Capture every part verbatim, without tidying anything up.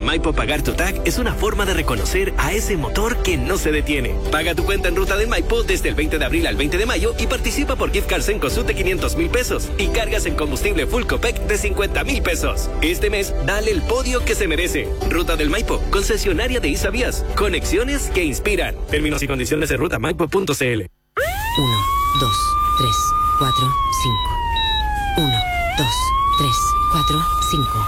Maipo, pagar tu T A C es una forma de reconocer a ese motor que no se detiene. Paga tu cuenta en Ruta del Maipo desde el veinte de abril al veinte de mayo y participa por gift cards en Cosut de quinientos mil pesos y cargas en combustible Full Copec de cincuenta mil pesos. Este mes, dale el podio que se merece. Ruta del Maipo, concesionaria de Isavías. Conexiones que inspiran. Términos y condiciones en ruta maipo punto c l. Uno, dos, tres, cuatro, cinco. Uno, dos, tres, cuatro, cinco.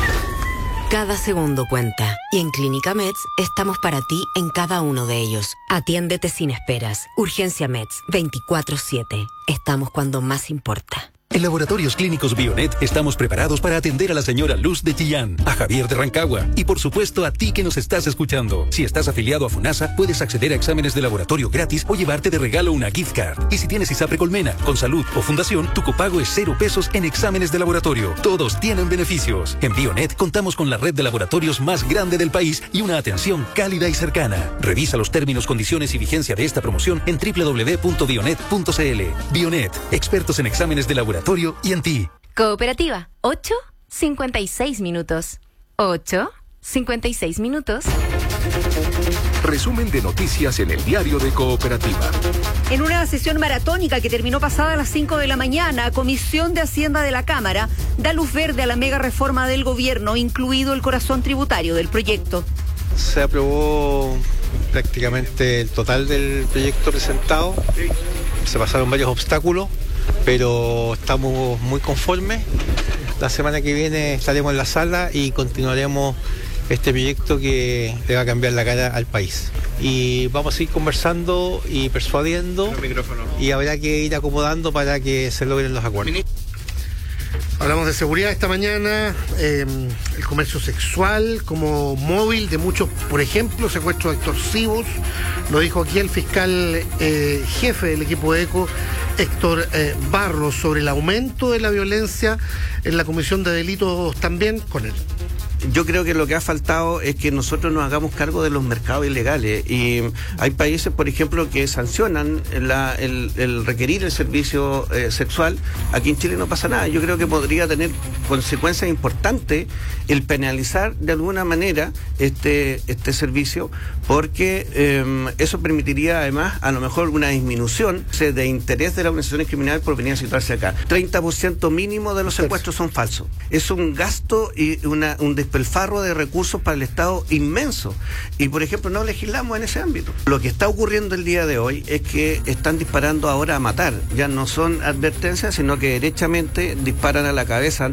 Cada segundo cuenta. Y en Clínica Meds estamos para ti en cada uno de ellos. Atiéndete sin esperas. Urgencia Meds veinticuatro siete. Estamos cuando más importa. En Laboratorios Clínicos Bionet estamos preparados para atender a la señora Luz de Chillán, a Javier de Rancagua y por supuesto a ti que nos estás escuchando. Si estás afiliado a FUNASA, puedes acceder a exámenes de laboratorio gratis o llevarte de regalo una gift card. Y si tienes ISAPRE Colmena, con salud o fundación, tu copago es cero pesos en exámenes de laboratorio. Todos tienen beneficios. En Bionet contamos con la red de laboratorios más grande del país y una atención cálida y cercana. Revisa los términos, condiciones y vigencia de esta promoción en doble u doble u doble u punto bionet punto c l. Bionet, expertos en exámenes de laboratorio y en ti. Cooperativa, ocho cincuenta y seis minutos. ocho cincuenta y seis minutos. Resumen de noticias en el diario de Cooperativa. En una sesión maratónica que terminó pasada a las cinco de la mañana, Comisión de Hacienda de la Cámara da luz verde a la mega reforma del gobierno, incluido el corazón tributario del proyecto. Se aprobó prácticamente el total del proyecto presentado. Se pasaron varios obstáculos, pero estamos muy conformes. La semana que viene estaremos en la sala y continuaremos este proyecto que le va a cambiar la cara al país. Y vamos a ir conversando y persuadiendo y habrá que ir acomodando para que se logren los acuerdos. Hablamos de seguridad esta mañana, eh, el comercio sexual como móvil de muchos, por ejemplo, secuestros extorsivos. Lo dijo aquí el fiscal eh, jefe del equipo ECO, Héctor eh, Barros, sobre el aumento de la violencia en la comisión de delitos también con él. Yo creo que lo que ha faltado es que nosotros nos hagamos cargo de los mercados ilegales y hay países, por ejemplo, que sancionan la, el, el requerir el servicio eh, sexual. Aquí en Chile no pasa nada. Yo creo que podría tener consecuencias importantes el penalizar de alguna manera este, este servicio, porque eh, eso permitiría además a lo mejor una disminución de interés de las organizaciones criminales por venir a situarse acá. treinta por ciento mínimo de los secuestros son falsos. Es un gasto y una, un despilfarro de recursos para el Estado inmenso. Y, por ejemplo, no legislamos en ese ámbito. Lo que está ocurriendo el día de hoy es que están disparando ahora a matar. Ya no son advertencias, sino que derechamente disparan a la cabeza.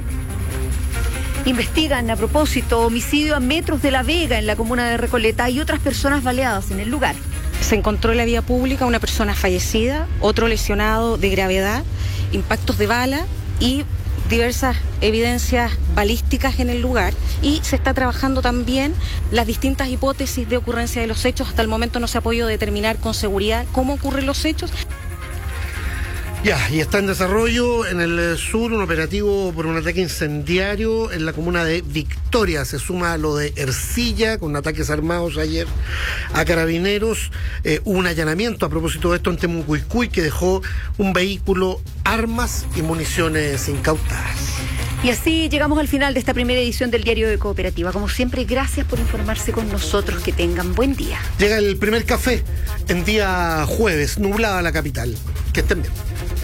Investigan a propósito homicidio a metros de La Vega en la comuna de Recoleta y otras personas baleadas en el lugar. Se encontró en la vía pública una persona fallecida, otro lesionado de gravedad, impactos de bala y diversas evidencias balísticas en el lugar, y se está trabajando también las distintas hipótesis de ocurrencia de los hechos. Hasta el momento no se ha podido determinar con seguridad cómo ocurren los hechos. Ya, y está en desarrollo en el sur un operativo por un ataque incendiario en la comuna de Victoria. Se suma a lo de Ercilla, con ataques armados ayer a carabineros. Eh, hubo un allanamiento a propósito de esto en Temucuicui que dejó un vehículo, armas y municiones incautadas. Y así llegamos al final de esta primera edición del Diario de Cooperativa. Como siempre, gracias por informarse con nosotros. Que tengan buen día. Llega el primer café en día jueves, nublada la capital. Que estén bien.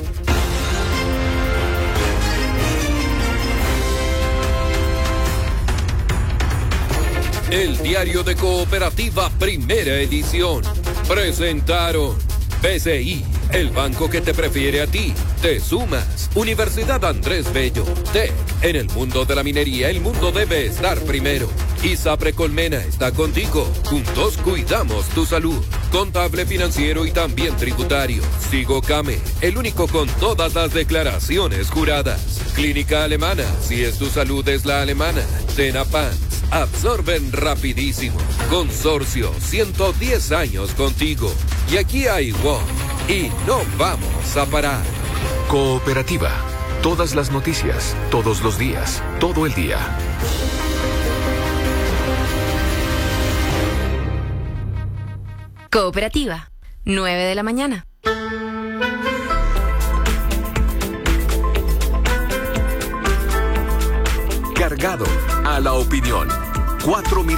El Diario de Cooperativa, primera edición. Presentaron B C I, el banco que te prefiere a ti. Te sumas. Universidad Andrés Bello. T E C. En el mundo de la minería, el mundo debe estar primero. ISAPRE Colmena está contigo. Juntos cuidamos tu salud. Contable, financiero y también tributario. Sigo Came, el único con todas las declaraciones juradas. Clínica Alemana, si es tu salud es la alemana. Cenapan, absorben rapidísimo. Consorcio, ciento diez años contigo. Y aquí hay W O M y no vamos a parar. Cooperativa. Todas las noticias, todos los días, todo el día. Cooperativa, nueve de la mañana. Cargado a la opinión. Cuatro